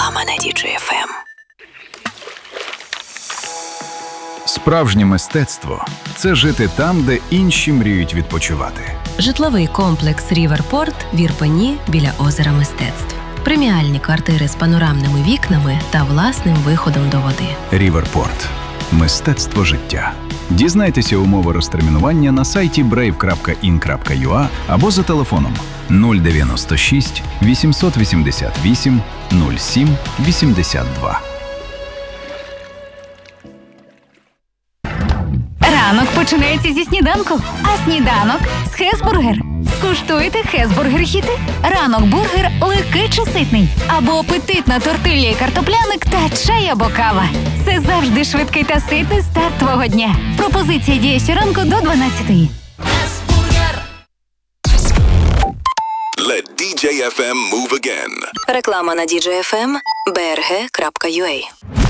Реклама на DJ-FM. Справжнє мистецтво – це жити там, де інші мріють відпочивати. Житловий комплекс «Ріверпорт» в Ірпені біля озера Мистецтв. Преміальні квартири з панорамними вікнами та власним виходом до води. «Ріверпорт» – мистецтво життя. Дізнайтеся умови розтермінування на сайті brave.in.ua або за телефоном 096 888 07 82. Ранок починається зі сніданку, а сніданок – з Хесбургер. Скуштуйте Хесбургер-хіти. Ранок-бургер легкий чи ситний. Або апетитна тортилья і картопляник та чай або кава. Це завжди швидкий та ситний старт твого дня. Пропозиція діє щоранку до 12:00. Let DJ FM move again. Реклама на DJ-FM. brg.ua.